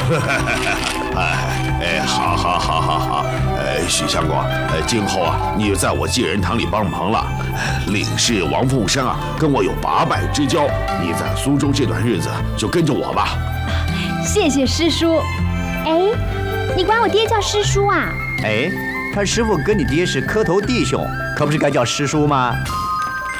好，许相公，今后啊，你就在我济仁堂里帮忙了。领事王凤山啊，跟我有800之交，你在苏州这段日子就跟着我吧。 谢谢师叔。 哎，你管我爹叫师叔啊？ 哎，他师傅跟你爹是磕头弟兄，可不是该叫师叔吗？